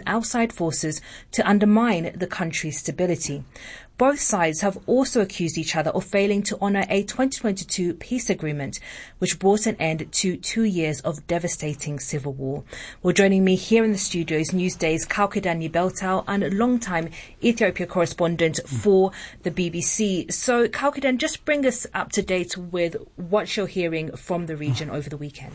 outside forces to undermine the country's stability. Both sides have also accused each other of failing to honour a 2022 peace agreement, which brought an end to 2 years of devastating civil war. Well, joining me here in the studio is Newsday's Kalkedan Yibeltau and long-time Ethiopia correspondent for the BBC. So, Kalkedan, just bring us up to date with what you're hearing from the region over the weekend.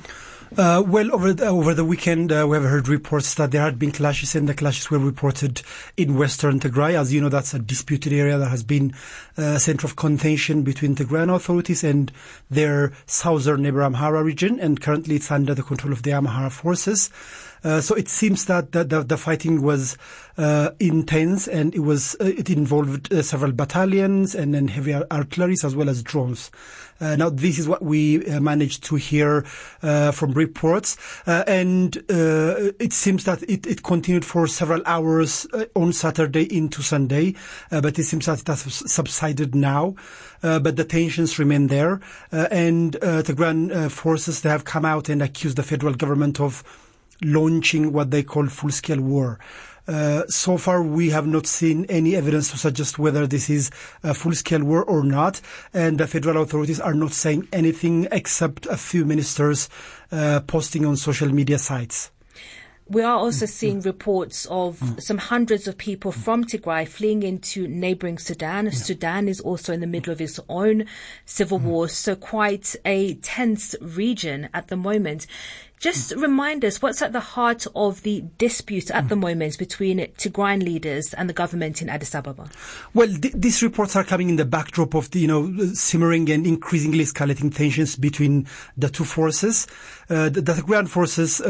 Over the weekend, we have heard reports that there had been clashes, and the clashes were reported in western Tigray. As you know, that's a disputed area that has been a center of contention between Tigrayan authorities and their southern neighbor Amhara region, and currently it's under the control of the Amhara forces. So it seems that the fighting was intense, and it involved several battalions and then heavy artillery as well as drones. Now this is what we managed to hear from reports, and it seems that it continued for several hours on Saturday into Sunday, but it seems that it has subsided now. But the tensions remain there, and Tigrayan forces, they have come out and accused the federal government of launching what they call full-scale war. So far, we have not seen any evidence to suggest whether this is a full-scale war or not, and the federal authorities are not saying anything except a few ministers posting on social media sites. We are also seeing reports of some hundreds of people from Tigray fleeing into neighbouring Sudan. Yeah. Sudan is also in the middle of its own civil war, so quite a tense region at the moment. Just remind us, what's at the heart of the dispute at the moment between Tigrayan leaders and the government in Addis Ababa? Well, these reports are coming in the backdrop of the, simmering and increasingly escalating tensions between the two forces. The Tigrayan forces,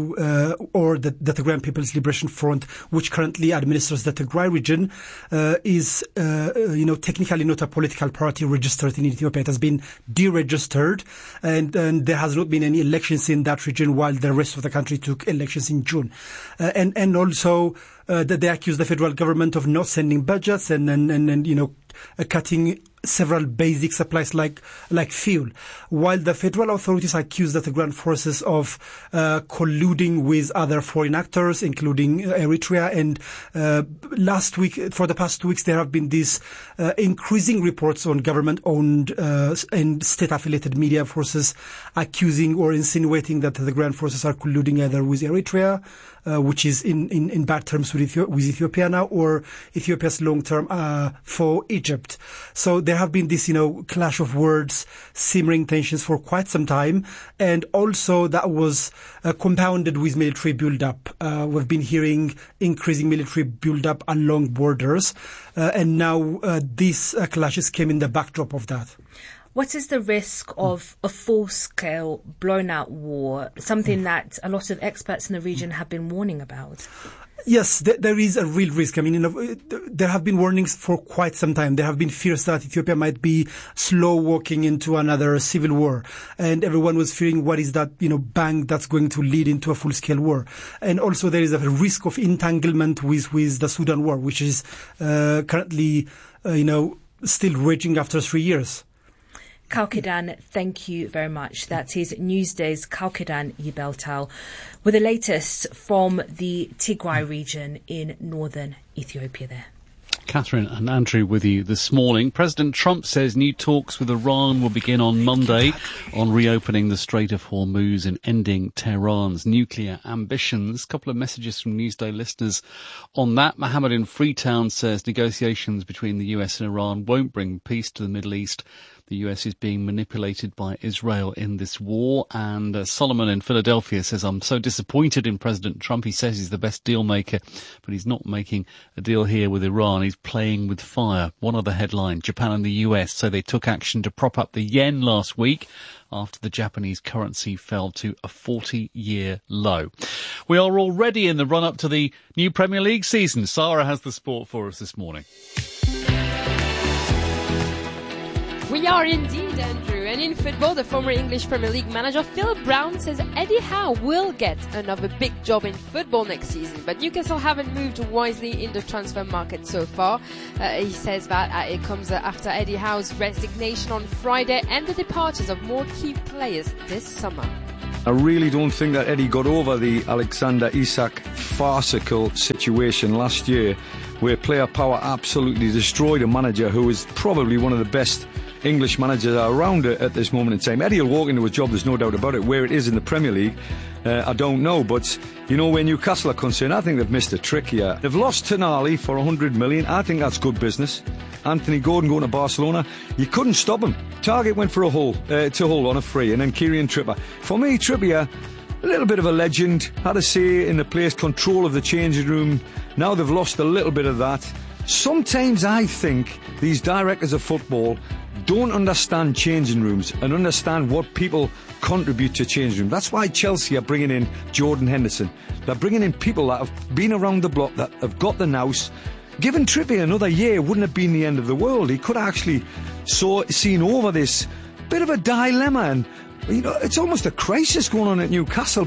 or the Tigrayan People's Liberation Front, which currently administers the Tigray region, is, technically not a political party registered in Ethiopia. It has been deregistered, and there has not been any elections in that region, while the rest of the country took elections in June. And also that they accuse the federal government of not sending budgets and cutting several basic supplies like fuel, while the federal authorities accuse the Tigrayan forces of colluding with other foreign actors, including Eritrea. And last week, for the past 2 weeks, there have been these increasing reports on government-owned and state-affiliated media forces accusing or insinuating that the Tigrayan forces are colluding either with Eritrea, which is in bad terms with Ethiopia now, or Ethiopia's long-term foe, Egypt. So there have been this, clash of words, simmering tensions for quite some time, and also that was compounded with military build-up. We've been hearing increasing military build-up along borders, and now these clashes came in the backdrop of that. What is the risk of a full-scale, blown-out war, something that a lot of experts in the region have been warning about? Yes, there is a real risk. I mean, there have been warnings for quite some time. There have been fears that Ethiopia might be slow walking into another civil war. And everyone was fearing what is that, bang that's going to lead into a full-scale war. And also there is a risk of entanglement with the Sudan war, which is currently, still raging after 3 years. Kalkedan, thank you very much. That is Newsday's Kalkedan Yibeltau with the latest from the Tigray region in northern Ethiopia there. Catherine and Andrew with you this morning. President Trump says new talks with Iran will begin on Monday on reopening the Strait of Hormuz and ending Tehran's nuclear ambitions. A couple of messages from Newsday listeners on that. Mohammed in Freetown says negotiations between the US and Iran won't bring peace to the Middle East. The US is being manipulated by Israel in this war. And Solomon in Philadelphia says, I'm so disappointed in President Trump. He says he's the best deal maker, but he's not making a deal here with Iran. He's playing with fire. One other headline, Japan and the US say they took action to prop up the yen last week after the Japanese currency fell to a 40-year low. We are already in the run-up to the new Premier League season. Sarah has the sport for us this morning. We are indeed, Andrew. And in football, the former English Premier League manager Phil Brown says Eddie Howe will get another big job in football next season. But Newcastle haven't moved wisely in the transfer market so far. He says that it comes after Eddie Howe's resignation on Friday and the departures of more key players this summer. I really don't think that Eddie got over the Alexander Isak farcical situation last year, where player power absolutely destroyed a manager who is probably one of the best English managers around at this moment in time. Eddie will walk into a job, there's no doubt about it. Where it is in the Premier League, I don't know. But, you know, where Newcastle are concerned, I think they've missed a trick here. They've lost Tonali for 100 million. I think that's good business. Anthony Gordon going to Barcelona, you couldn't stop him. Target went for a Hull on a free, and then Kieran Trippier. For me, Trippier, a little bit of a legend, had a say in the place, control of the changing room. Now they've lost a little bit of that. Sometimes I think these directors of football don't understand changing rooms and understand what people contribute to changing rooms. That's why Chelsea are bringing in Jordan Henderson. They're bringing in people that have been around the block, that have got the nous. Giving Trippier another year wouldn't have been the end of the world. He could have actually seen over this bit of a dilemma, and you know, it's almost a crisis going on at Newcastle.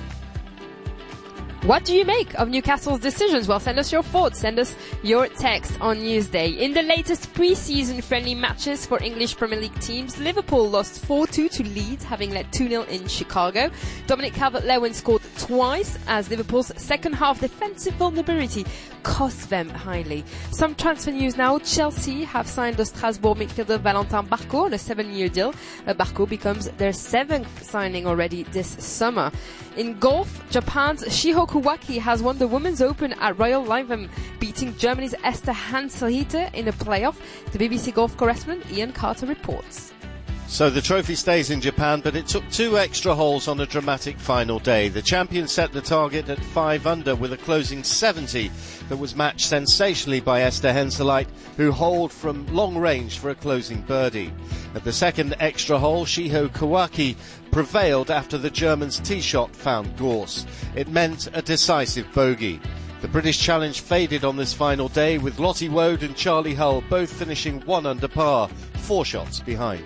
What do you make of Newcastle's decisions? Well, send us your thoughts. Send us your text on Newsday. In the latest pre-season friendly matches for English Premier League teams, Liverpool lost 4-2 to Leeds, having led 2-0 in Chicago. Dominic Calvert-Lewin scored twice as Liverpool's second half defensive vulnerability cost them highly. Some transfer news now. Chelsea have signed the Strasbourg midfielder Valentin Barco on a 7-year deal. Barco becomes their 7th signing already this summer. In golf, Japan's Shiho Kuwaki has won the Women's Open at Royal Lytham, beating Germany's Esther Hanselhiter in a playoff. The BBC golf correspondent Ian Carter reports. So the trophy stays in Japan, but it took 2 extra holes on a dramatic final day. The champion set the target at 5 under with a closing 70 that was matched sensationally by Esther Henseleit, who holed from long range for a closing birdie. At the second extra hole, Shiho Kuwaki prevailed after the German's tee shot found gorse. It meant a decisive bogey. The British challenge faded on this final day, with Lottie Woad and Charlie Hull both finishing 1 under par, 4 shots behind.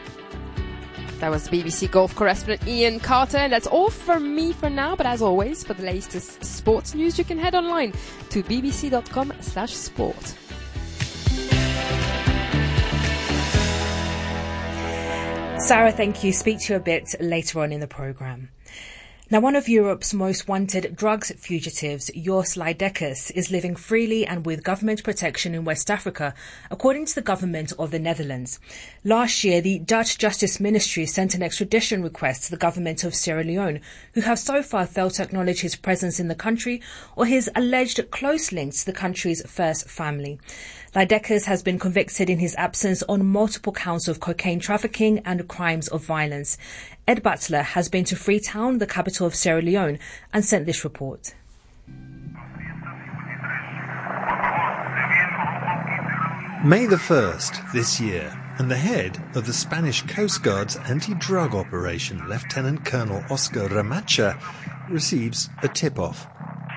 That was BBC golf correspondent Ian Carter, and that's all from me for now. But as always, for the latest sports news, you can head online to bbc.com/sport. Sarah, thank you. Speak to you a bit later on in the programme. Now, one of Europe's most wanted drugs fugitives, Jos Leidekkers, is living freely and with government protection in West Africa, according to the government of the Netherlands. Last year, the Dutch Justice Ministry sent an extradition request to the government of Sierra Leone, who have so far failed to acknowledge his presence in the country or his alleged close links to the country's first family. Leidekkers has been convicted in his absence on multiple counts of cocaine trafficking and crimes of violence. Ed Butler has been to Freetown, the capital of Sierra Leone, and sent this report. May the 1st this year, and the head of the Spanish Coast Guard's anti-drug operation, Lieutenant Colonel Oscar Ramacha, receives a tip-off.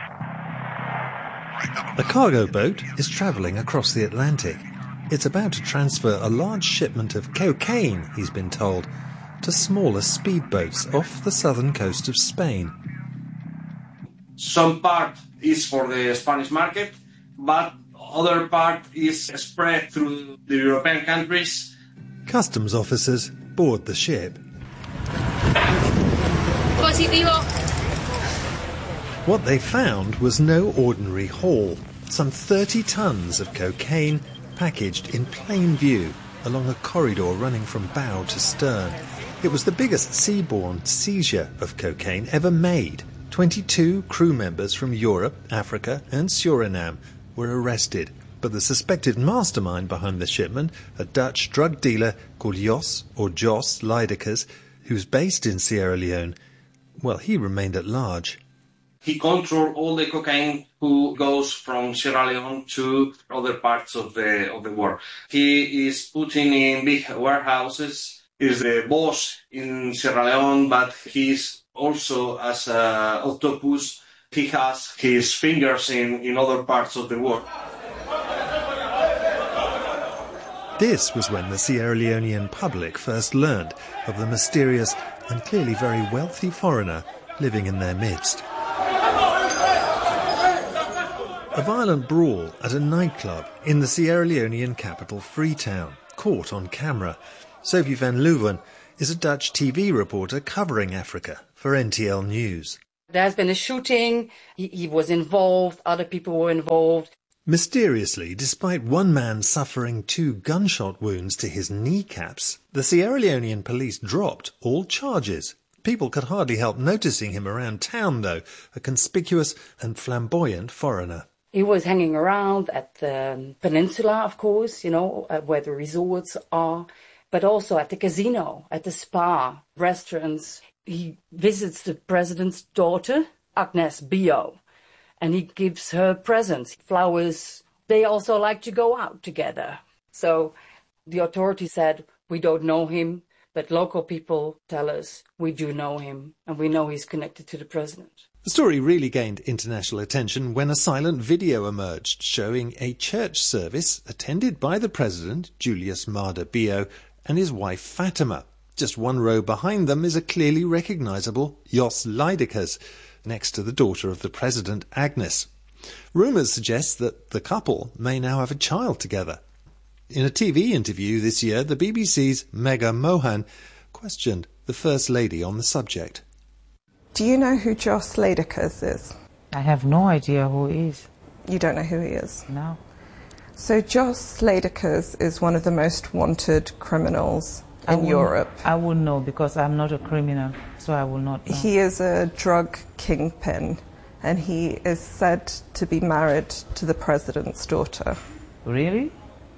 A cargo boat is travelling across the Atlantic. It's about to transfer a large shipment of cocaine, he's been told, to smaller speedboats off the southern coast of Spain. Some part is for the Spanish market, but other part is spread through the European countries. Customs officers board the ship. Positivo. What they found was no ordinary haul. Some 30 tons of cocaine packaged in plain view along a corridor running from bow to stern. It was the biggest seaborne seizure of cocaine ever made. 22 crew members from Europe, Africa and Suriname were arrested. But the suspected mastermind behind the shipment, a Dutch drug dealer called Jos Leidekkers, who's based in Sierra Leone, well, he remained at large. He controls all the cocaine who goes from Sierra Leone to other parts of the world. He is putting in big warehouses, is the boss in Sierra Leone, but he's also, as an octopus, he has his fingers in other parts of the world. This was when the Sierra Leonean public first learned of the mysterious and clearly very wealthy foreigner living in their midst. A violent brawl at a nightclub in the Sierra Leonean capital Freetown, caught on camera. Sophie van Leuven is a Dutch TV reporter covering Africa for NTL News. There's been a shooting, he was involved, other people were involved. Mysteriously, despite one man suffering 2 gunshot wounds to his kneecaps, the Sierra Leonean police dropped all charges. People could hardly help noticing him around town, though, a conspicuous and flamboyant foreigner. He was hanging around at the peninsula, of course, where the resorts are, but also at the casino, at the spa, restaurants. He visits the president's daughter, Agnes Bio, and he gives her presents, flowers. They also like to go out together. So the authorities said, we don't know him, but local people tell us we do know him, and we know he's connected to the president. The story really gained international attention when a silent video emerged showing a church service attended by the president, Julius Maada Bio, and his wife Fatima. Just one row behind them is a clearly recognisable Jos Lydekkers, next to the daughter of the president, Agnes. Rumours suggest that the couple may now have a child together. In a TV interview this year, the BBC's Megha Mohan questioned the First Lady on the subject. Do you know who Jos Lydekkers is? I have no idea who he is. You don't know who he is? No. So Jos Lydekkers is one of the most wanted criminals in Europe. I wouldn't know because I'm not a criminal, so I will not know. He is a drug kingpin, and he is said to be married to the president's daughter. Really?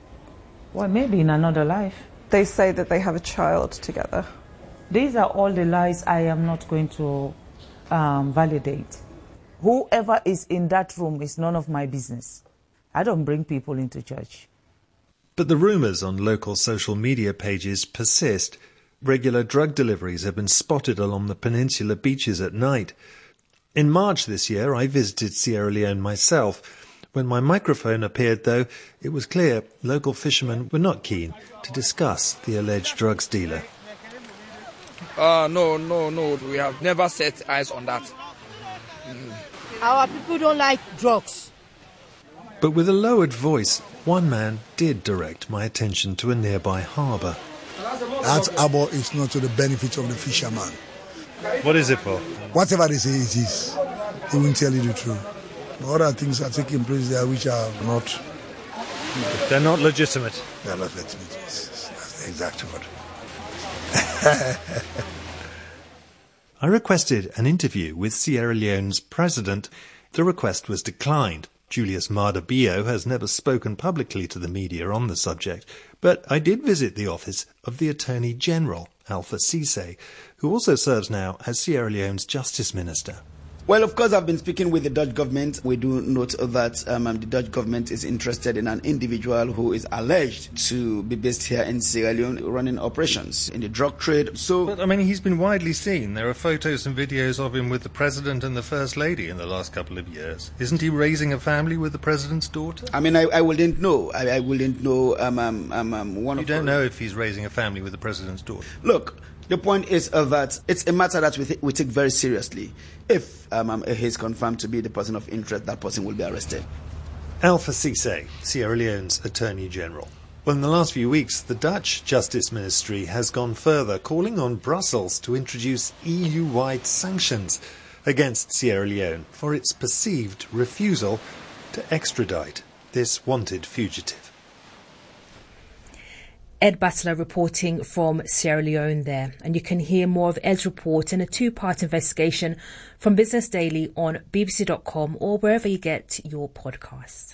Well, maybe in another life. They say that they have a child together. These are all the lies I am not going to validate. Whoever is in that room is none of my business. I don't bring people into church. But the rumours on local social media pages persist. Regular drug deliveries have been spotted along the peninsula beaches at night. In March this year, I visited Sierra Leone myself. When my microphone appeared, though, it was clear local fishermen were not keen to discuss the alleged drugs dealer. No. We have never set eyes on that. Our people don't like drugs. But with a lowered voice, one man did direct my attention to a nearby harbour. That harbour is not to the benefit of the fisherman. What is it for? Whatever they say it is, they won't tell you the truth. Other things are taking place there which are not... They're not legitimate? They're not legitimate. That's the exact word. I requested an interview with Sierra Leone's president. The request was declined. Julius Maada Bio has never spoken publicly to the media on the subject, but I did visit the office of the Attorney General, Alpha Cisse, who also serves now as Sierra Leone's Justice Minister. Well, of course, I've been speaking with the Dutch government. We do note that the Dutch government is interested in an individual who is alleged to be based here in Sierra Leone running operations in the drug trade. But, he's been widely seen. There are photos and videos of him with the President and the First Lady in the last couple of years. Isn't he raising a family with the President's daughter? I wouldn't know. I wouldn't know. You don't know if he's raising a family with the President's daughter? Look, the point is that it's a matter that we take very seriously. If he's confirmed to be the person of interest, that person will be arrested. Alpha Cisse, Sierra Leone's Attorney General. Well, in the last few weeks, the Dutch Justice Ministry has gone further, calling on Brussels to introduce EU-wide sanctions against Sierra Leone for its perceived refusal to extradite this wanted fugitive. Ed Butler reporting from Sierra Leone there. And you can hear more of Ed's report in a 2-part investigation from Business Daily on bbc.com or wherever you get your podcasts.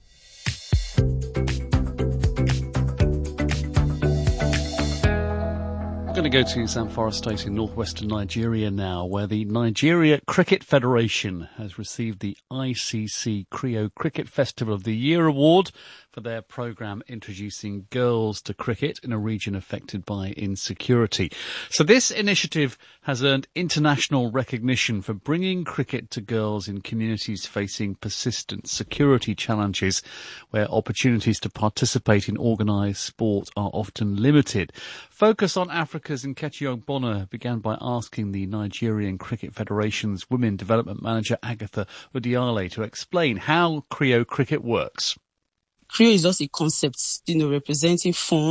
We're going to go to Zamfara State in northwestern Nigeria now, where the Nigeria Cricket Federation has received the ICC Creo Cricket Festival of the Year award for their programme introducing girls to cricket in a region affected by insecurity. So this initiative has earned international recognition for bringing cricket to girls in communities facing persistent security challenges, where opportunities to participate in organised sport are often limited. Focus on Africa's Nkechi Ogbonna began by asking the Nigerian Cricket Federation's Women Development Manager Agatha Udiale to explain how Creo cricket works. Creo is just a concept, representing fun,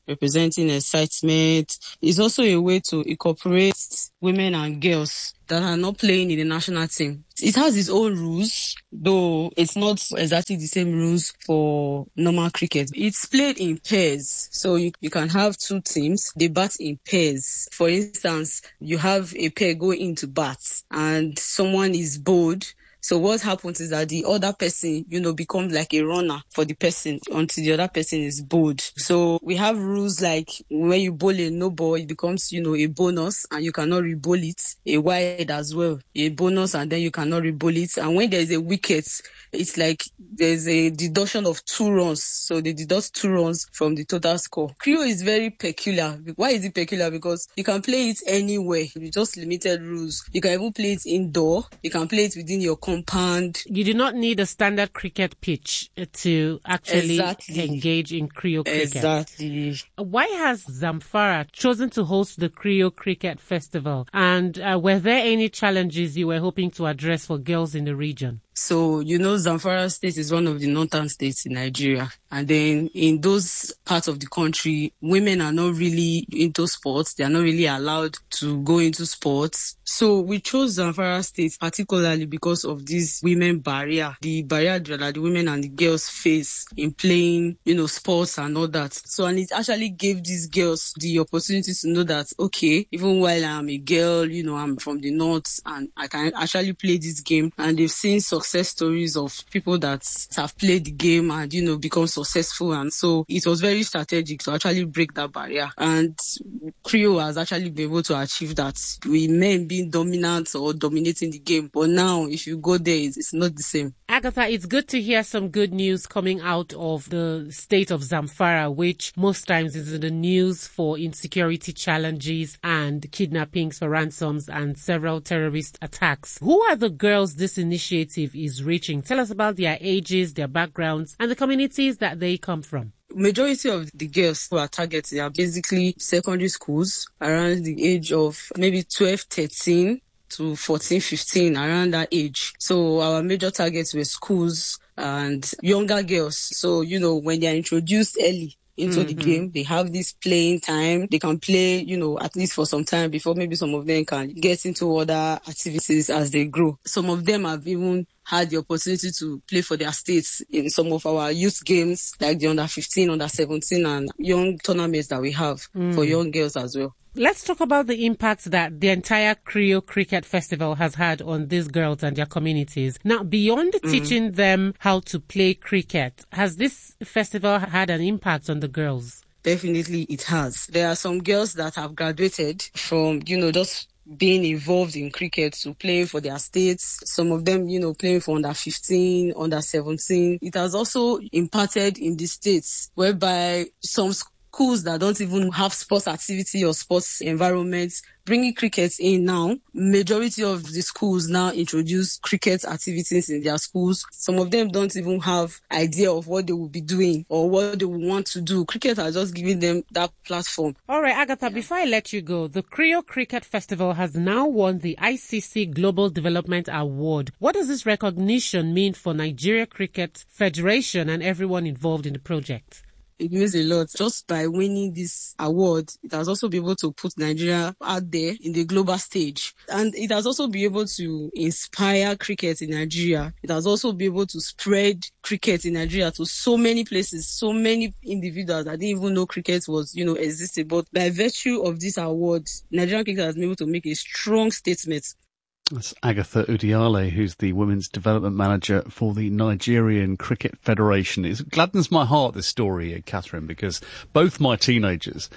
representing excitement. It's also a way to incorporate women and girls that are not playing in the national team. It has its own rules, though it's not exactly the same rules for normal cricket. It's played in pairs, so you can have two teams. They bat in pairs. For instance, you have a pair going into bat and someone is bowled. So what happens is that the other person, becomes like a runner for the person until the other person is bowled. So we have rules like when you bowl a no ball, it becomes, a bonus and you cannot re-bowl it. A wide as well, a bonus and then you cannot re-bowl it. And when there's a wicket, it's like there's a deduction of 2 runs. So they deduct 2 runs from the total score. Creo is very peculiar. Why is it peculiar? Because you can play it anywhere with just limited rules. You can even play it indoor. You can play it within your compound. You do not need a standard cricket pitch to actually engage in Creo cricket. Exactly. Why has Zamfara chosen to host the Creo Cricket Festival? And were there any challenges you were hoping to address for girls in the region? So, Zamfara State is one of the northern states in Nigeria. And then in those parts of the country, women are not really into sports. They are not really allowed to go into sports. So we chose Zamfara State particularly because of this women barrier, the barrier that the women and the girls face in playing, sports and all that. So, and it actually gave these girls the opportunity to know that, okay, even while I'm a girl, I'm from the north and I can actually play this game. And they've seen success stories of people that have played the game and, become successful. And so it was very strategic to actually break that barrier. And Creo has actually been able to achieve that. We may be dominant or dominating the game, but now if you go there, it's not the same. Agatha, it's good to hear some good news coming out of the state of Zamfara, which most times is in the news for insecurity challenges and kidnappings for ransoms and several terrorist attacks. Who are the girls this initiative is reaching? Tell us about their ages, their backgrounds, and the communities that they come from. Majority of the girls who are targeted are basically secondary schools around the age of maybe 12, 13 to 14, 15, around that age. So our major targets were schools and younger girls. So, when they are introduced early into the game, they have this playing time. They can play, at least for some time before maybe some of them can get into other activities as they grow. Some of them have even had the opportunity to play for their states in some of our youth games, like the under 15, under 17 and young tournaments that we have for young girls as well. Let's talk about the impact that the entire Creo Cricket Festival has had on these girls and their communities. Now, beyond teaching them how to play cricket, has this festival had an impact on the girls? Definitely it has. There are some girls that have graduated from, just being involved in cricket to playing for their states. Some of them, playing for under 15, under 17. It has also imparted in the states whereby some schools that don't even have sports activity or sports environments, bringing cricket in now. Majority of the schools now introduce cricket activities in their schools. Some of them don't even have idea of what they will be doing or what they will want to do. Cricket has just given them that platform. All right, Agatha, before I let you go, the Creo Cricket Festival has now won the ICC Global Development Award. What does this recognition mean for Nigeria Cricket Federation and everyone involved in the project? It means a lot. Just by winning this award, it has also been able to put Nigeria out there in the global stage. And it has also been able to inspire cricket in Nigeria. It has also been able to spread cricket in Nigeria to so many places, so many individuals that didn't even know cricket was, existed. But by virtue of this award, Nigerian cricket has been able to make a strong statement. That's Agatha Udiale, who's the Women's Development Manager for the Nigerian Cricket Federation. It gladdens my heart, this story, Catherine, because both my teenagers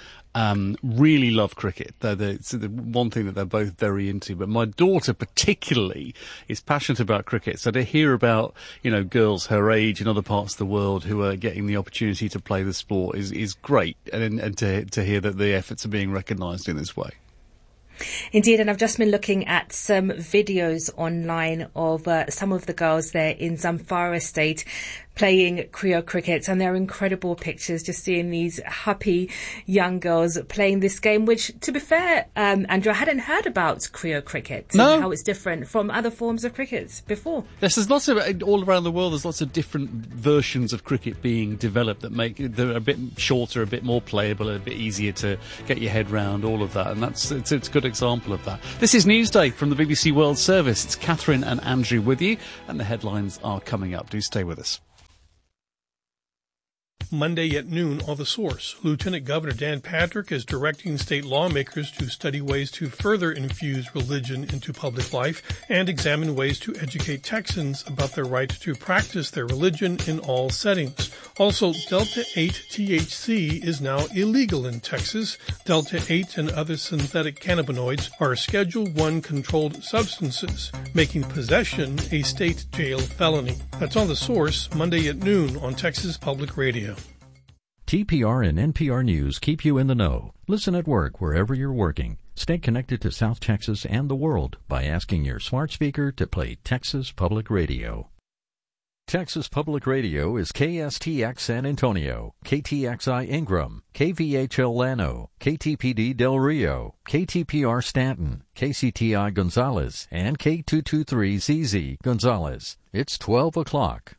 really love cricket. It's the one thing that they're both very into. But my daughter particularly is passionate about cricket. So to hear about, girls her age in other parts of the world who are getting the opportunity to play the sport is great. And to hear that the efforts are being recognised in this way. Indeed, and I've just been looking at some videos online of some of the girls there in Zamfara State playing Krio cricket, and they're incredible pictures, just seeing these happy young girls playing this game, which, to be fair, Andrew, I hadn't heard about Krio cricket and how it's different from other forms of cricket before. Yes, there's lots of, all around the world, there's lots of different versions of cricket being developed that make they're a bit shorter, a bit more playable, a bit easier to get your head round, all of that, and it's a good example of that. This is Newsday from the BBC World Service. It's Catherine and Andrew with you, and the headlines are coming up. Do stay with us. Monday at noon on The Source, Lieutenant Governor Dan Patrick is directing state lawmakers to study ways to further infuse religion into public life and examine ways to educate Texans about their right to practice their religion in all settings. Also, Delta-8 THC is now illegal in Texas. Delta-8 and other synthetic cannabinoids are Schedule I controlled substances, making possession a state jail felony. That's on The Source, Monday at noon on Texas Public Radio. TPR and NPR News keep you in the know. Listen at work wherever you're working. Stay connected to South Texas and the world by asking your smart speaker to play Texas Public Radio. Texas Public Radio is KSTX San Antonio, KTXI Ingram, KVHL Llano, KTPD Del Rio, KTPR Stanton, KCTI Gonzales, and K223ZZ Gonzales. It's 12 o'clock.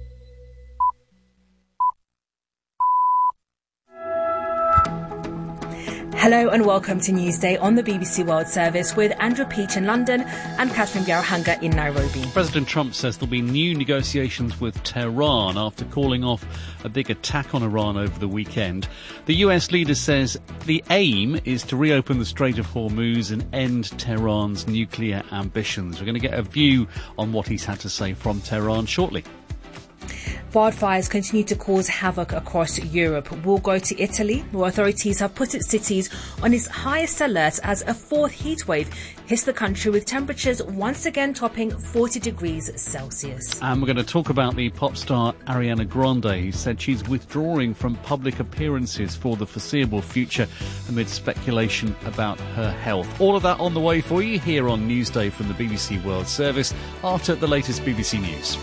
Hello and welcome to Newsday on the BBC World Service with Andrew Peach in London and Catherine Biarahanga in Nairobi. President Trump says there'll be new negotiations with Tehran after calling off a big attack on Iran over the weekend. The US leader says the aim is to reopen the Strait of Hormuz and end Tehran's nuclear ambitions. We're going to get a view on what he's had to say from Tehran shortly. Wildfires continue to cause havoc across Europe. We'll go to Italy, where authorities have put its cities on its highest alert as a fourth heatwave hits the country, with temperatures once again topping 40 degrees Celsius. And we're going to talk about the pop star Ariana Grande, who said she's withdrawing from public appearances for the foreseeable future amid speculation about her health. All of that on the way for you here on Newsday from the BBC World Service after the latest BBC News.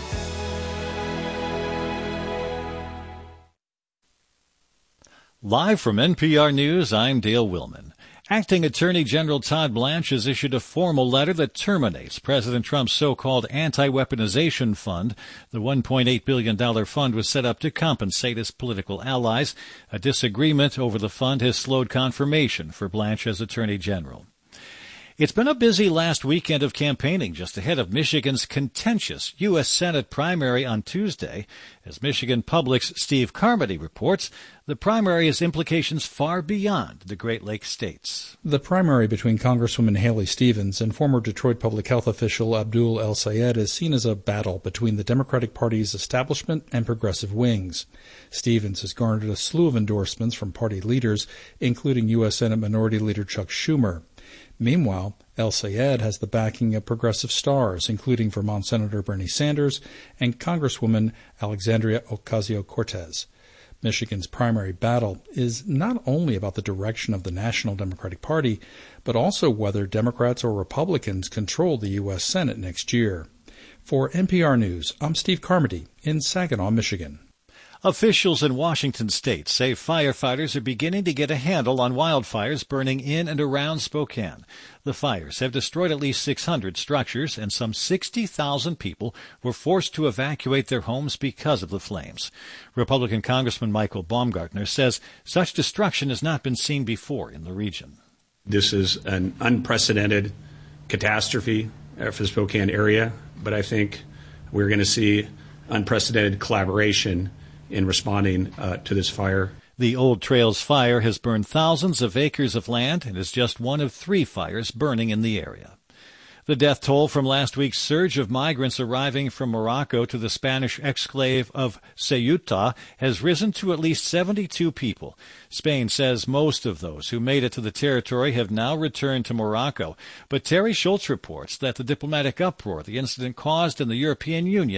Live from NPR News, I'm Dale Willman. Acting Attorney General Todd Blanche has issued a formal letter that terminates President Trump's so-called anti-weaponization fund. The $1.8 billion fund was set up to compensate his political allies. A disagreement over the fund has slowed confirmation for Blanche as Attorney General. It's been a busy last weekend of campaigning just ahead of Michigan's contentious U.S. Senate primary on Tuesday. As Michigan Public's Steve Carmody reports, the primary has implications far beyond the Great Lakes states. The primary between Congresswoman Haley Stevens and former Detroit public health official Abdul El-Sayed is seen as a battle between the Democratic Party's establishment and progressive wings. Stevens has garnered a slew of endorsements from party leaders, including U.S. Senate Minority Leader Chuck Schumer. Meanwhile, El-Sayed has the backing of progressive stars, including Vermont Senator Bernie Sanders and Congresswoman Alexandria Ocasio-Cortez. Michigan's primary battle is not only about the direction of the National Democratic Party, but also whether Democrats or Republicans control the U.S. Senate next year. For NPR News, I'm Steve Carmody in Saginaw, Michigan. Officials in Washington state say firefighters are beginning to get a handle on wildfires burning in and around Spokane. The fires have destroyed at least 600 structures, and some 60,000 people were forced to evacuate their homes because of the flames. Republican Congressman Michael Baumgartner says such destruction has not been seen before in the region. This is an unprecedented catastrophe for the Spokane area, but I think we're going to see unprecedented collaboration in responding to this fire. The Old Trails fire has burned thousands of acres of land and is just one of 3 fires burning in the area. The death toll from last week's surge of migrants arriving from Morocco to the Spanish exclave of Ceuta has risen to at least 72 people. Spain says most of those who made it to the territory have now returned to Morocco. But Terry Schultz reports that the diplomatic uproar the incident caused in the European Union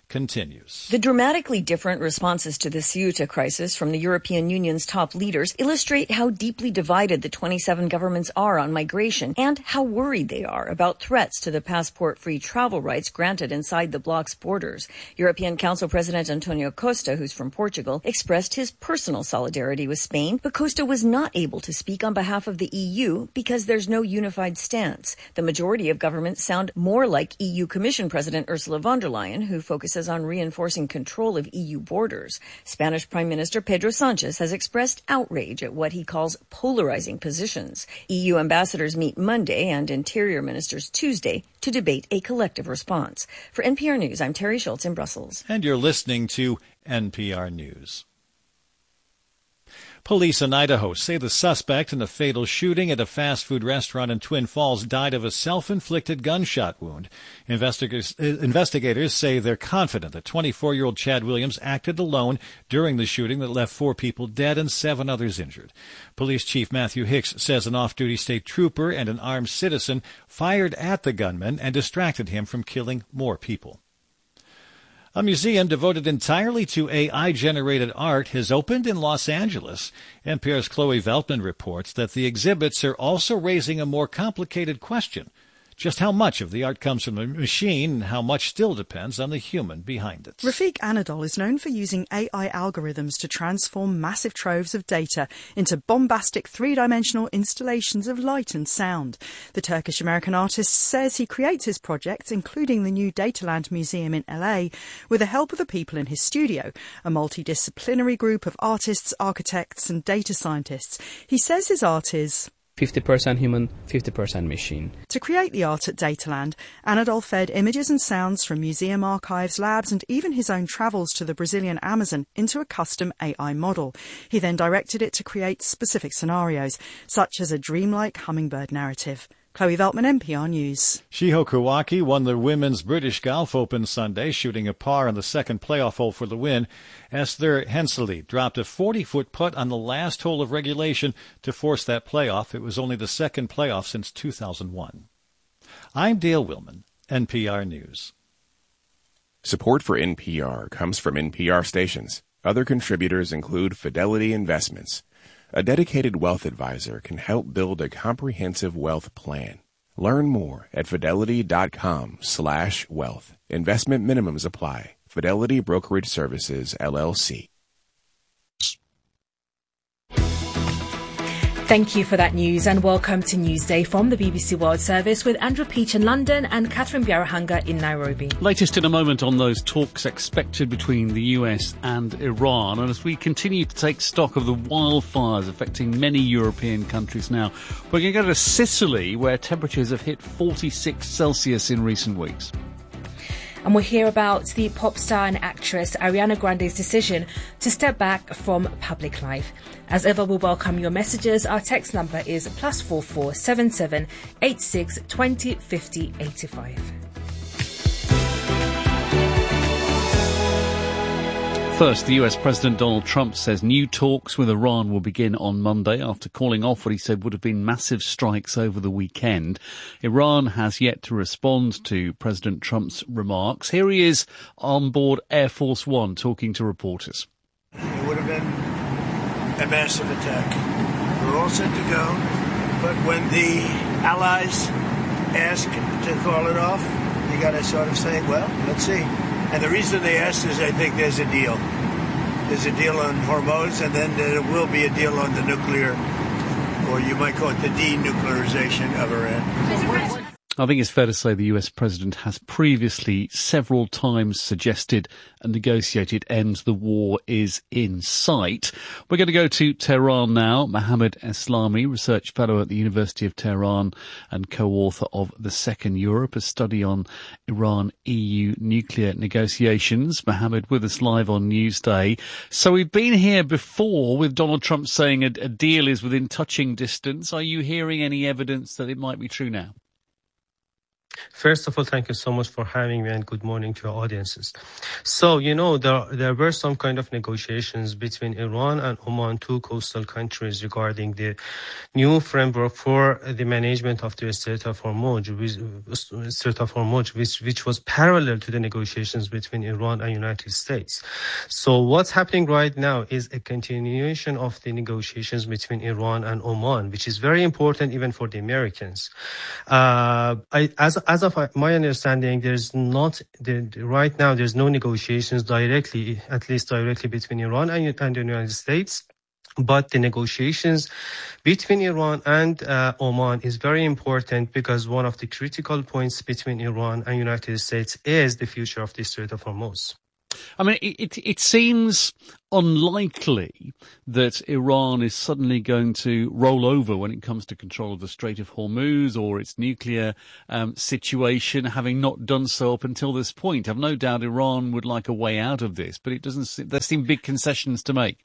continues. The dramatically different responses to the Ceuta crisis from the European Union's top leaders illustrate how deeply divided the 27 governments are on migration and how worried they are about threats to the passport-free travel rights granted inside the bloc's borders. European Council President Antonio Costa, who's from Portugal, expressed his personal solidarity with Spain, but Costa was not able to speak on behalf of the EU because there's no unified stance. The majority of governments sound more like EU Commission President Ursula von der Leyen, who focuses on reinforcing control of EU borders. Spanish Prime Minister Pedro Sánchez has expressed outrage at what he calls polarizing positions. EU ambassadors meet Monday and interior ministers Tuesday to debate a collective response. For NPR News, I'm Terry Schultz in Brussels. And you're listening to NPR News. Police in Idaho say the suspect in the fatal shooting at a fast food restaurant in Twin Falls died of a self-inflicted gunshot wound. Investigators say they're confident that 24-year-old Chad Williams acted alone during the shooting that left 4 people dead and 7 others injured. Police Chief Matthew Hicks says an off-duty state trooper and an armed citizen fired at the gunman and distracted him from killing more people. A museum devoted entirely to AI-generated art has opened in Los Angeles. NPR's Chloe Veltman reports that the exhibits are also raising a more complicated question. Just how much of the art comes from a machine and how much still depends on the human behind it. Rafik Anadol is known for using AI algorithms to transform massive troves of data into bombastic three-dimensional installations of light and sound. The Turkish-American artist says he creates his projects, including the new Dataland Museum in LA, with the help of the people in his studio, a multidisciplinary group of artists, architects and data scientists. He says his art is 50% human, 50% machine. To create the art at Dataland, Anadol fed images and sounds from museum archives, labs and even his own travels to the Brazilian Amazon into a custom AI model. He then directed it to create specific scenarios, such as a dreamlike hummingbird narrative. Chloe Veltman, NPR News. Shiho Kawaki won the Women's British Golf Open Sunday, shooting a par on the second playoff hole for the win. Esther Hensley dropped a 40-foot putt on the last hole of regulation to force that playoff. It was only the second playoff since 2001. I'm Dale Willman, NPR News. Support for NPR comes from NPR stations. Other contributors include Fidelity Investments. A dedicated wealth advisor can help build a comprehensive wealth plan. Learn more at fidelity.com/wealth. Investment minimums apply. Fidelity Brokerage Services, LLC. Thank you for that news and welcome to Newsday from the BBC World Service with Andrew Peach in London and Catherine Biarahanga in Nairobi. Latest in a moment on those talks expected between the US and Iran. And as we continue to take stock of the wildfires affecting many European countries now, we're going to go to Sicily where temperatures have hit 46 Celsius in recent weeks. And we'll hear about the pop star and actress Ariana Grande's decision to step back from public life. As ever, we'll welcome your messages. Our text number is +44 77 86 20 50 85. First, the US President Donald Trump says new talks with Iran will begin on Monday after calling off what he said would have been massive strikes over the weekend. Iran has yet to respond to President Trump's remarks. Here he is on board Air Force One talking to reporters. It would have been a massive attack. We're all set to go, but when the allies ask to call it off, you got to sort of say, well, let's see. And the reason they asked is I think there's a deal. There's a deal on Hormuz, and then there will be a deal on the nuclear, or you might call it the denuclearization of Iran. I think it's fair to say the US president has previously several times suggested a negotiated end to the war is in sight. We're going to go to Tehran now. Mohammad Eslami, research fellow at the University of Tehran and co-author of The Second Europe, a study on Iran-EU nuclear negotiations. Mohammad with us live on Newsday. So we've been here before with Donald Trump saying a deal is within touching distance. Are you hearing any evidence that it might be true now? First of all, thank you so much for having me and good morning to your audiences. So, there were some kind of negotiations between Iran and Oman, two coastal countries, regarding the new framework for the management of the Strait of Hormuz, which was parallel to the negotiations between Iran and United States. So what's happening right now is a continuation of the negotiations between Iran and Oman, which is very important even for the Americans. As of my understanding, right now there's no negotiations directly, at least directly, between Iran and the United States. But the negotiations between Iran and Oman is very important because one of the critical points between Iran and United States is the future of the Strait of Hormuz. I mean, it seems unlikely that Iran is suddenly going to roll over when it comes to control of the Strait of Hormuz or its nuclear situation, having not done so up until this point. I've no doubt Iran would like a way out of this, but there seem big concessions to make.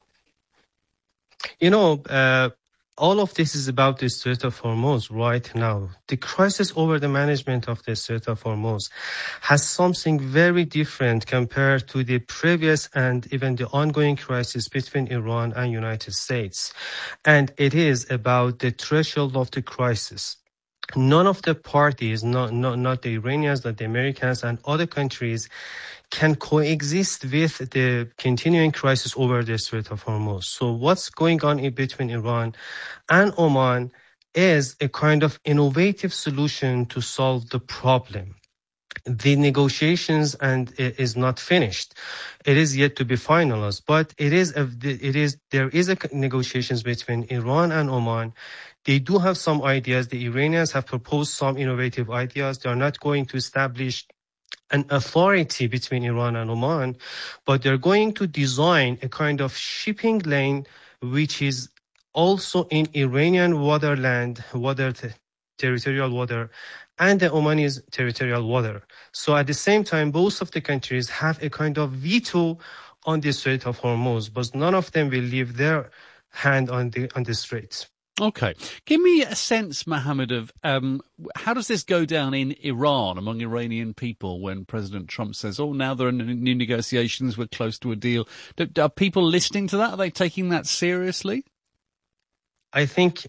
All of this is about the Strait of Hormuz right now. The crisis over the management of the Strait of Hormuz has something very different compared to the previous and even the ongoing crisis between Iran and United States. And it is about the threshold of the crisis. None of the parties, not the Iranians, not the Americans and other countries, can coexist with the continuing crisis over the Strait of Hormuz. So what's going on in between Iran and Oman is a kind of innovative solution to solve the problem. The negotiations is not finished. It is yet to be finalized, but there is a negotiations between Iran and Oman. They do have some ideas. The Iranians have proposed some innovative ideas. They are not going to establish an authority between Iran and Oman, but they're going to design a kind of shipping lane which is also in Iranian territorial water, and the Omani's territorial water. So at the same time, both of the countries have a kind of veto on the Strait of Hormuz, but none of them will leave their hand on the straits. Okay. Give me a sense, Mohammed, of how does this go down in Iran among Iranian people when President Trump says, now there are new negotiations, we're close to a deal. Are people listening to that? Are they taking that seriously? I think,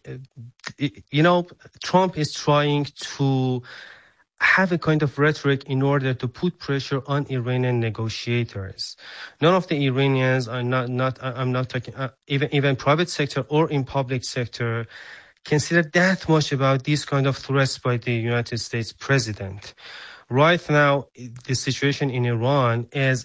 Trump is trying to have a kind of rhetoric in order to put pressure on Iranian negotiators. None of the Iranians are I'm not talking, even private sector or in public sector, consider that much about these kind of threats by the United States president. Right now, the situation in Iran is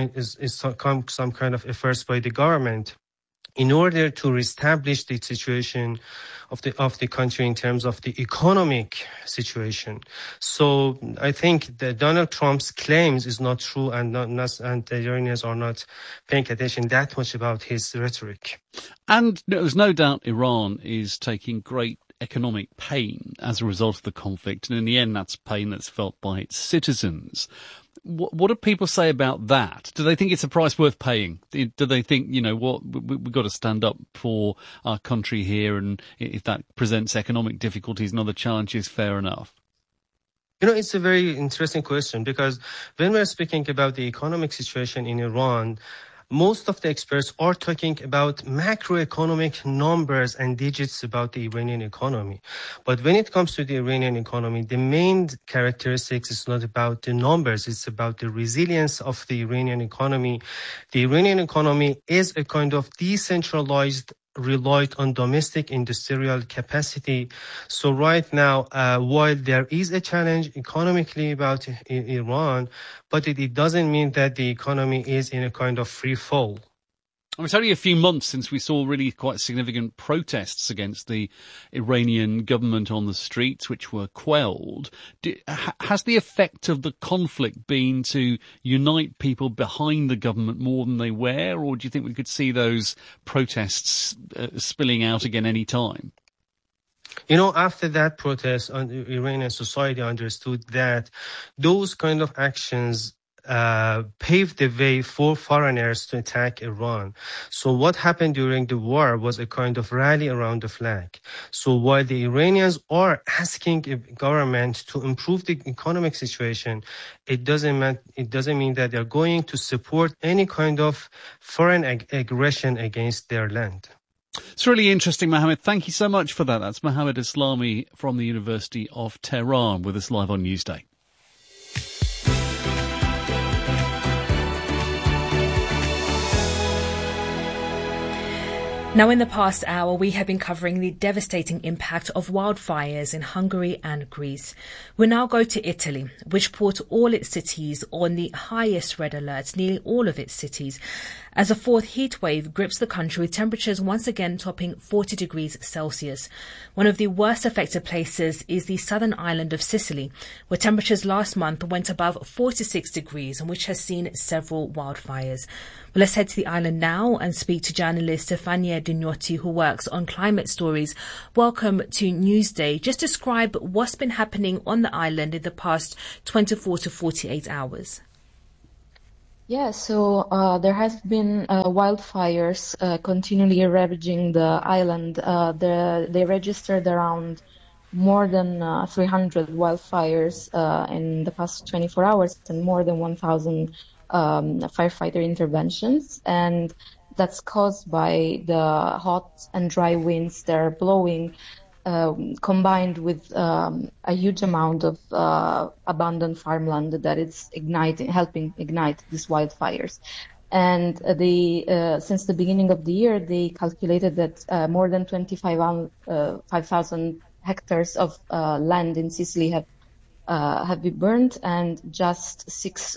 some kind of efforts by the government in order to reestablish the situation of the country in terms of the economic situation. So I think that Donald Trump's claims is not true, and the Iranians are not paying attention that much about his rhetoric. And there's no doubt Iran is taking great economic pain as a result of the conflict, and in the end that's pain that's felt by its citizens. What do people say about that? Do they think it's a price worth paying? Do they think, we've got to stand up for our country here, and if that presents economic difficulties and other challenges, fair enough? It's a very interesting question, because when we're speaking about the economic situation in Iran, most of the experts are talking about macroeconomic numbers and digits about the Iranian economy. But when it comes to the Iranian economy, the main characteristics is not about the numbers, it's about the resilience of the Iranian economy. The Iranian economy is a kind of decentralized, relied on domestic industrial capacity. So right now, while there is a challenge economically about Iran, but it doesn't mean that the economy is in a kind of free fall. It's only a few months since we saw really quite significant protests against the Iranian government on the streets, which were quelled. Has the effect of the conflict been to unite people behind the government more than they were, or do you think we could see those protests spilling out again any time? After that protest, Iranian society understood that those kind of actions paved the way for foreigners to attack Iran. So what happened during the war was a kind of rally around the flag. So while the Iranians are asking the government to improve the economic situation, it doesn't mean that they're going to support any kind of foreign aggression against their land. It's really interesting, Mohammed. Thank you so much for that. That's Mohammed Islami from the University of Tehran with us live on Newsday. Now, in the past hour, we have been covering the devastating impact of wildfires in Hungary and Greece. We now go to Italy, which put all its cities on the highest red alert, nearly all of its cities, as a fourth heat wave grips the country with temperatures once again topping 40 degrees Celsius. One of the worst affected places is the southern island of Sicily, where temperatures last month went above 46 degrees and which has seen several wildfires. Well, let's head to the island now and speak to journalist Stefania Dignotti, who works on climate stories. Welcome to Newsday. Just describe what's been happening on the island in the past 24 to 48 hours. Yeah, so there has been wildfires continually ravaging the island. They registered around more than 300 wildfires in the past 24 hours and more than 1,000 firefighter interventions. And that's caused by the hot and dry winds that are blowing, combined with a huge amount of abandoned farmland that is helping ignite these wildfires. And since the beginning of the year, they calculated that more than 5,000 hectares of land in Sicily have been burned, and just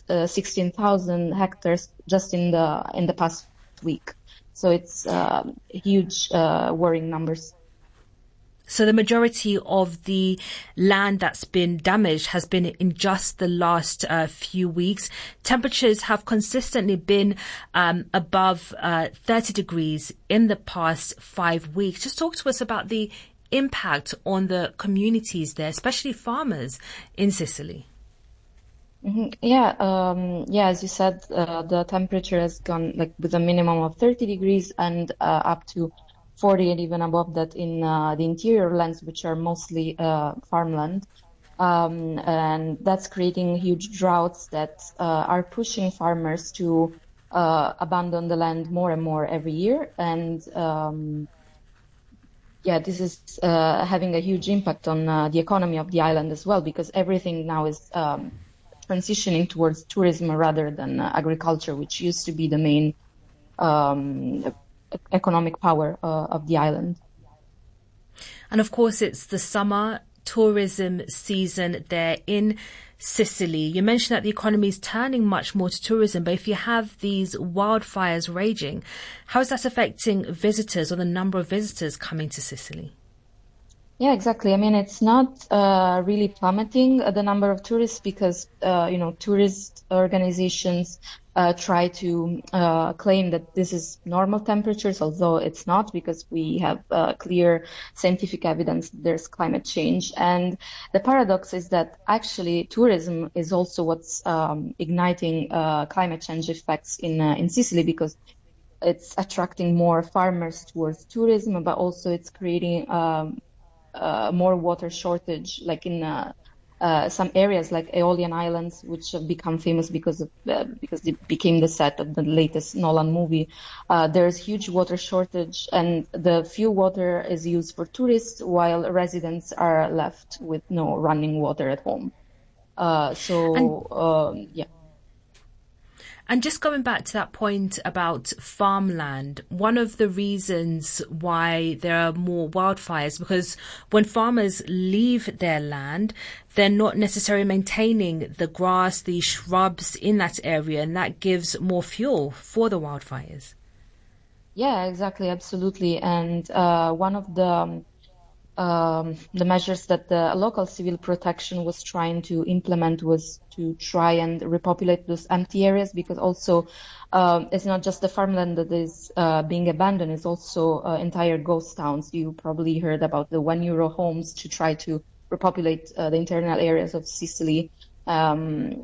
16,000 hectares just in the past week. So it's huge, worrying numbers. So the majority of the land that's been damaged has been in just the last few weeks. Temperatures have consistently been above 30 degrees in the past 5 weeks. Just talk to us about the impact on the communities there, especially farmers in Sicily. Mm-hmm. Yeah, as you said, the temperature has gone with a minimum of 30 degrees and up to 40 and even above that in the interior lands, which are mostly farmland. And that's creating huge droughts that are pushing farmers to abandon the land more and more every year. And this is having a huge impact on the economy of the island as well, because everything now is transitioning towards tourism rather than agriculture, which used to be the main economic power of the island. And of course, it's the summer tourism season there in Sicily. You mentioned that the economy is turning much more to tourism, but if you have these wildfires raging, how is that affecting visitors or the number of visitors coming to Sicily? Yeah, exactly. I mean, it's not really plummeting the number of tourists because, tourist organizations try to claim that this is normal temperatures, although it's not, because we have clear scientific evidence that there's climate change. And the paradox is that actually tourism is also what's igniting climate change effects in Sicily, because it's attracting more farmers towards tourism, but also it's creating more water shortage, like in some areas like Aeolian Islands, which have become famous because they became the set of the latest Nolan movie. There's huge water shortage, and the few water is used for tourists, while residents are left with no running water at home. And just going back to that point about farmland, one of the reasons why there are more wildfires, because when farmers leave their land, they're not necessarily maintaining the grass, the shrubs in that area, and that gives more fuel for the wildfires. Yeah, exactly, absolutely. And one of the measures that the local civil protection was trying to implement was to try and repopulate those empty areas, because also it's not just the farmland that is being abandoned, it's also entire ghost towns. You probably heard about the €1 homes to try to repopulate the internal areas of Sicily.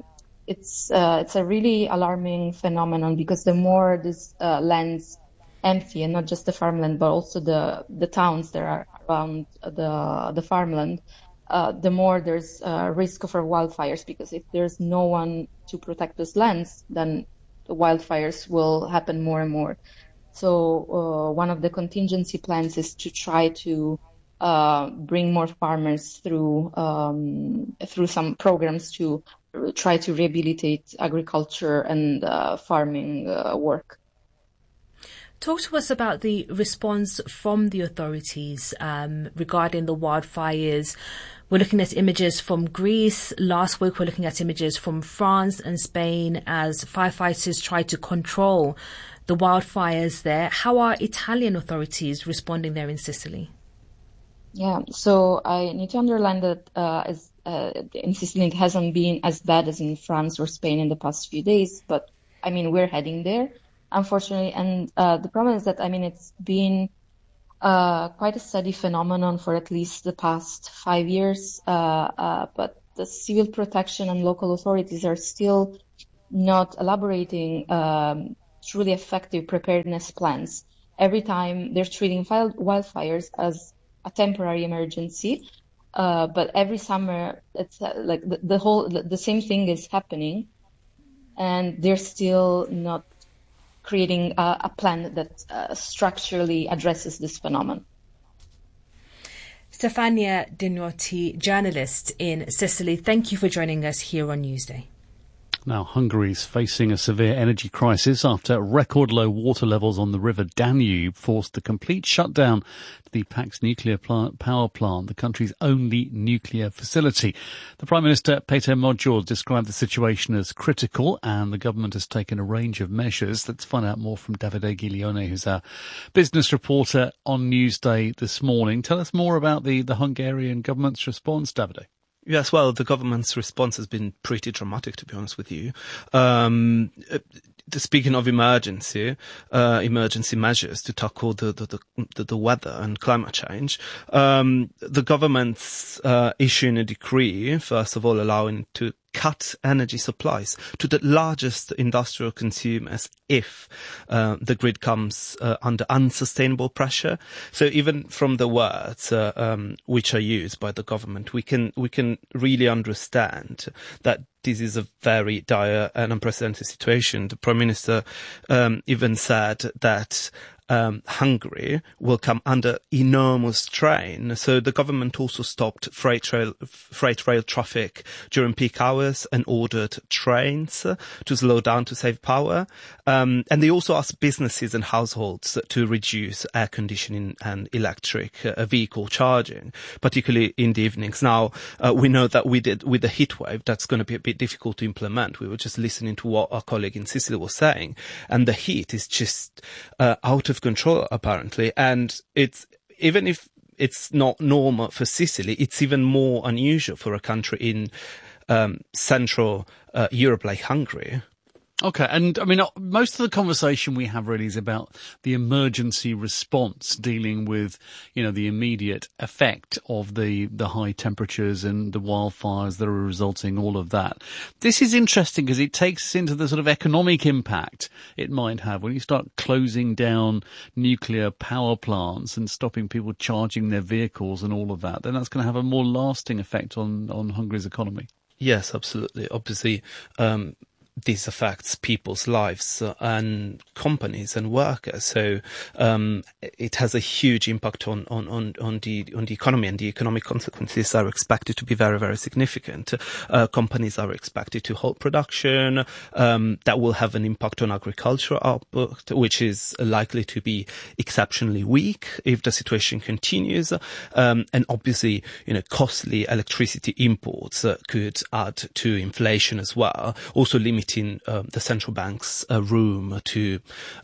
it's a really alarming phenomenon, because the more this lands empty, and not just the farmland, but also the towns that are around the farmland, the more there's risk for wildfires, because if there's no one to protect those lands, then the wildfires will happen more and more. So one of the contingency plans is to try to bring more farmers through some programs to try to rehabilitate agriculture and farming work. Talk to us about the response from the authorities regarding the wildfires. We're looking at images from Greece. Last week, we're looking at images from France and Spain as firefighters try to control the wildfires there. How are Italian authorities responding there in Sicily? Yeah, so I need to underline that in Sicily it hasn't been as bad as in France or Spain in the past few days, but I mean, we're heading there, unfortunately. And the problem is that, I mean, it's been quite a steady phenomenon for at least the past 5 years, but the civil protection and local authorities are still not elaborating truly effective preparedness plans. Every time they're treating wildfires as a temporary emergency, but every summer it's like the same thing is happening, and they're still not creating a plan that structurally addresses this phenomenon. Stefania Dinotti, journalist in Sicily, thank you for joining us here on Newsday. Now, Hungary's facing a severe energy crisis after record low water levels on the river Danube forced the complete shutdown to the Pax nuclear power plant, the country's only nuclear facility. The Prime Minister, Peter Magyar, described the situation as critical, and the government has taken a range of measures. Let's find out more from Davide Giglione, who's our business reporter on Newsday this morning. Tell us more about the Hungarian government's response, Davide. Yes, well, the government's response has been pretty dramatic, to be honest with you. Speaking of emergency measures to tackle the weather and climate change, the government's issuing a decree, first of all, allowing to cut energy supplies to the largest industrial consumers if the grid comes under unsustainable pressure. So even from the words which are used by the government, we can really understand that this is a very dire and unprecedented situation. The Prime Minister even said that Hungary will come under enormous strain. So the government also stopped freight rail traffic during peak hours and ordered trains to slow down to save power. And they also asked businesses and households to reduce air conditioning and electric vehicle charging, particularly in the evenings. Now, we know that with the heat wave, that's going to be a bit difficult to implement. We were just listening to what our colleague in Sicily was saying, and the heat is just out of control, apparently. And it's, even if it's not normal for Sicily, it's even more unusual for a country in Central Europe like Hungary. Okay, and I mean, most of the conversation we have really is about the emergency response, dealing with, the immediate effect of the high temperatures and the wildfires that are resulting, all of that. This is interesting because it takes us into the sort of economic impact it might have when you start closing down nuclear power plants and stopping people charging their vehicles and all of that. Then that's going to have a more lasting effect on Hungary's economy. Yes, absolutely. Obviously, this affects people's lives and companies and workers. So it has a huge impact on the economy, and the economic consequences are expected to be very, very significant. Companies are expected to halt production. That will have an impact on agricultural output, which is likely to be exceptionally weak if the situation continues. And obviously, costly electricity imports could add to inflation as well. Also limiting the central bank's room to,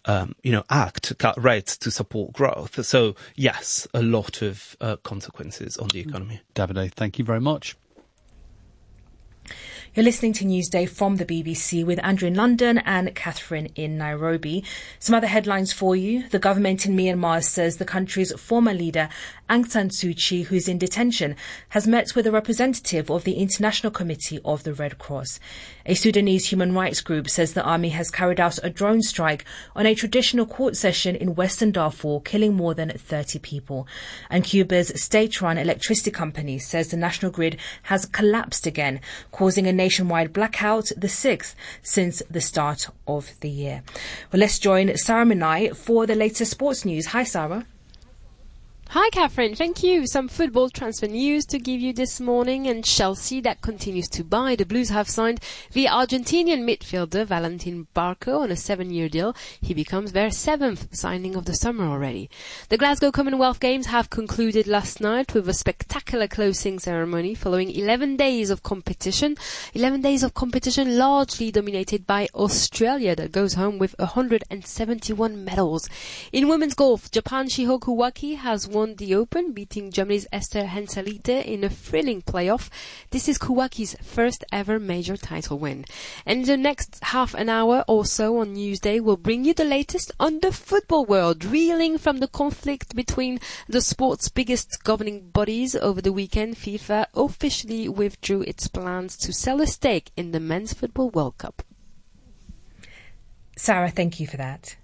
cut rates to support growth. So, yes, a lot of consequences on the economy. Davide, thank you very much. You're listening to Newsday from the BBC with Andrew in London and Catherine in Nairobi. Some other headlines for you. The government in Myanmar says the country's former leader, Aung San Suu Kyi, who's in detention, has met with a representative of the International Committee of the Red Cross. A Sudanese human rights group says the army has carried out a drone strike on a traditional court session in Western Darfur, killing more than 30 people. And Cuba's state-run electricity company says the national grid has collapsed again, causing a nationwide blackout, the 6th since the start of the year. Well, let's join Sarah Minai for the latest sports news. Hi, Sarah. Hi, Catherine. Thank you. Some football transfer news to give you this morning, and Chelsea, that continues to buy. The Blues have signed the Argentinian midfielder Valentin Barco on a 7-year deal. He becomes their 7th signing of the summer already. The Glasgow Commonwealth Games have concluded last night with a spectacular closing ceremony following 11 days of competition. 11 days of competition largely dominated by Australia, that goes home with 171 medals. In women's golf, Japan's Shiho Kuwaki has won the Open, beating Germany's Esther Henselite in a thrilling playoff. This is Kuwaki's first ever major title win. And in the next half an hour or so on Newsday, we'll bring you the latest on the football world, reeling from the conflict between the sport's biggest governing bodies. Over the weekend, FIFA officially withdrew its plans to sell a stake in the Men's Football World Cup. Sarah, thank you for that.